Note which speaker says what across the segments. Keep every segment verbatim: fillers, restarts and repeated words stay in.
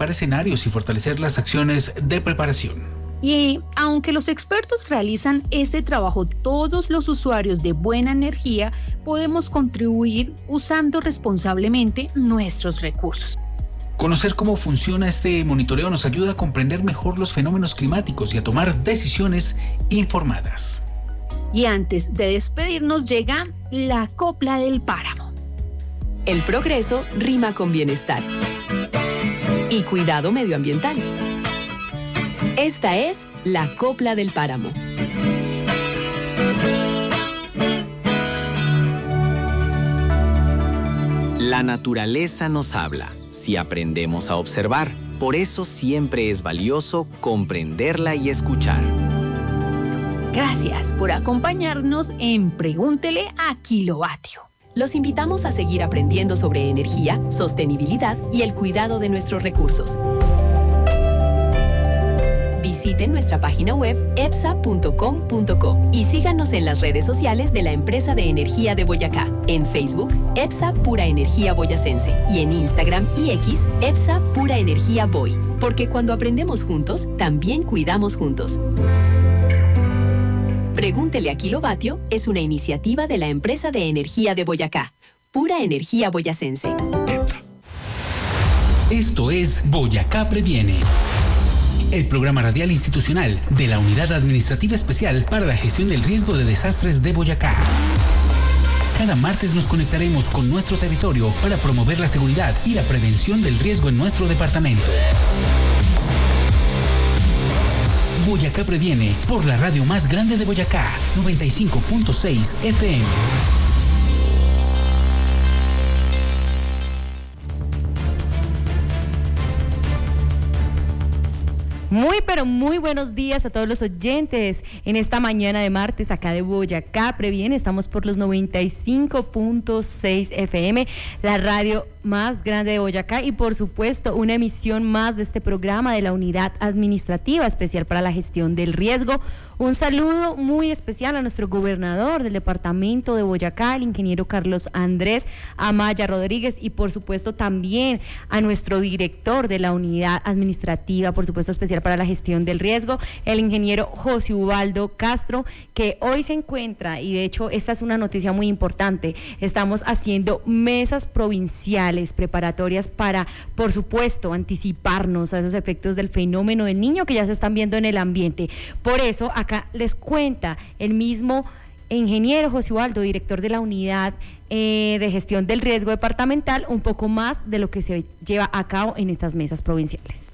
Speaker 1: para escenarios y fortalecer las acciones de preparación.
Speaker 2: Y aunque los expertos realizan este trabajo, todos los usuarios de buena energía podemos contribuir usando responsablemente nuestros recursos.
Speaker 1: Conocer cómo funciona este monitoreo nos ayuda a comprender mejor los fenómenos climáticos y a tomar decisiones informadas.
Speaker 2: Y antes de despedirnos llega la copla del páramo.
Speaker 3: El progreso rima con bienestar y cuidado medioambiental. Esta es la copla del páramo.
Speaker 4: La naturaleza nos habla, si aprendemos a observar. Por eso siempre es valioso comprenderla y escuchar.
Speaker 2: Gracias por acompañarnos en Pregúntele a Kilovatio.
Speaker 3: Los invitamos a seguir aprendiendo sobre energía, sostenibilidad y el cuidado de nuestros recursos. Visiten nuestra página web e p s a punto com punto co y síganos en las redes sociales de la Empresa de Energía de Boyacá, en Facebook, E P S A Pura Energía Boyacense, y en Instagram y X, E P S A Pura Energía Boy, porque cuando aprendemos juntos, también cuidamos juntos. Pregúntele a Kilovatio es una iniciativa de la Empresa de Energía de Boyacá, Pura Energía Boyacense.
Speaker 1: Esto es Boyacá Previene, el programa radial institucional de la Unidad Administrativa Especial para la Gestión del Riesgo de Desastres de Boyacá. Cada martes nos conectaremos con nuestro territorio para promover la seguridad y la prevención del riesgo en nuestro departamento. Boyacá Previene, por la radio más grande de Boyacá, noventa y cinco punto seis F M.
Speaker 5: Muy, pero muy buenos días a todos los oyentes en esta mañana de martes acá de Boyacá Previene. Estamos por los noventa y cinco punto seis F M, la radio más grande de Boyacá, y por supuesto una emisión más de este programa de la Unidad Administrativa Especial para la Gestión del Riesgo. Un saludo muy especial a nuestro gobernador del departamento de Boyacá, el ingeniero Carlos Andrés Amaya Rodríguez, y por supuesto también a nuestro director de la Unidad Administrativa, por supuesto especial para la Gestión del Riesgo, el ingeniero José Ubaldo Castro, que hoy se encuentra, y de hecho esta es una noticia muy importante, estamos haciendo mesas provinciales preparatorias para, por supuesto, anticiparnos a esos efectos del fenómeno del Niño que ya se están viendo en el ambiente. Por eso acá les cuenta el mismo ingeniero José Ubaldo, director de la Unidad eh, de Gestión del Riesgo Departamental, un poco más de lo que se lleva a cabo en estas mesas provinciales.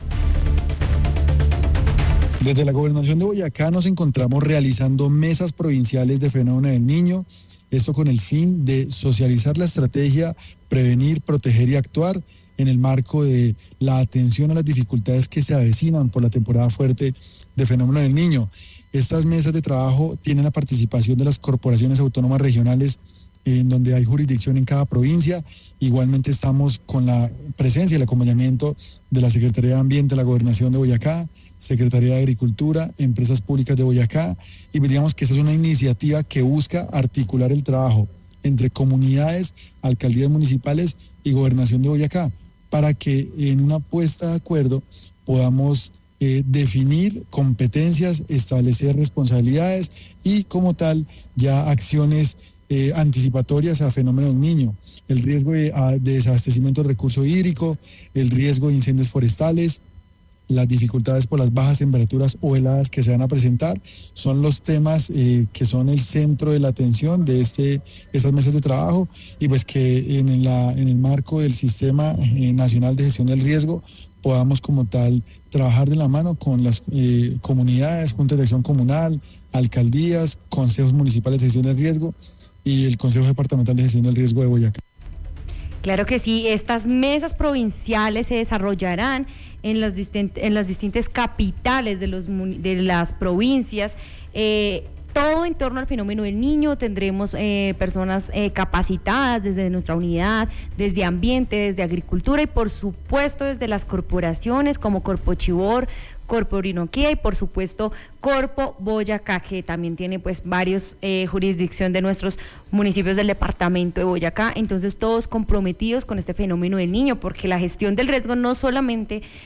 Speaker 6: Desde la Gobernación de Boyacá nos encontramos realizando mesas provinciales de fenómeno del Niño, esto con el fin de socializar la estrategia, prevenir, proteger y actuar en el marco de la atención a las dificultades que se avecinan por la temporada fuerte de fenómeno del Niño. Estas mesas de trabajo tienen la participación de las corporaciones autónomas regionales, en donde hay jurisdicción en cada provincia. Igualmente estamos con la presencia y el acompañamiento de la Secretaría de Ambiente de la Gobernación de Boyacá, Secretaría de Agricultura, Empresas Públicas de Boyacá, y digamos que esta es una iniciativa que busca articular el trabajo entre comunidades, alcaldías municipales y Gobernación de Boyacá, para que en una puesta de acuerdo podamos eh, definir competencias, establecer responsabilidades y como tal ya acciones eh, anticipatorias a fenómenos del Niño, el riesgo de, de desabastecimiento del recurso hídrico, el riesgo de incendios forestales, las dificultades por las bajas temperaturas o heladas que se van a presentar, son los temas eh, que son el centro de la atención de este, estas mesas de trabajo, y pues que en, la, en el marco del Sistema eh, Nacional de Gestión del Riesgo podamos como tal trabajar de la mano con las eh, comunidades, juntas de acción comunal, alcaldías, consejos municipales de gestión del riesgo y el Consejo Departamental de Gestión del Riesgo de Boyacá.
Speaker 5: Claro que sí, estas mesas provinciales se desarrollarán en, los distint- en las distintas capitales de, los, de las provincias, eh, todo en torno al fenómeno del Niño. Tendremos eh, personas eh, capacitadas desde nuestra unidad, desde ambiente, desde agricultura y por supuesto desde las corporaciones como Corpo Chivor, Corpo Orinoquía y por supuesto Corpo Boyacá, que también tiene pues varios eh, jurisdicción de nuestros municipios del departamento de Boyacá. Entonces todos comprometidos con este fenómeno del Niño, porque la gestión del riesgo no solamente